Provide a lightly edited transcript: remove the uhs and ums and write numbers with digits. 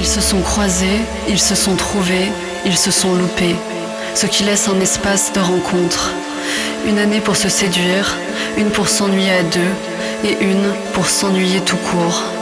Ils se sont croisés, ils se sont trouvés, ils se sont loupés. Ce qui laisse un espace de rencontre. Une année pour se séduire, une pour s'ennuyer à deux, et une pour s'ennuyer tout court.